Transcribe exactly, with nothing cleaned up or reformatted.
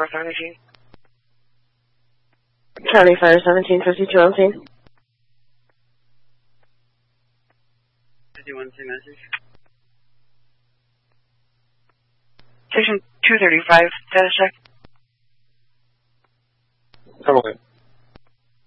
Fire seventeen. County Fire seventeen, fifty-two on scene. fifty-one, same message. Station two thirty-five, status check. Come on.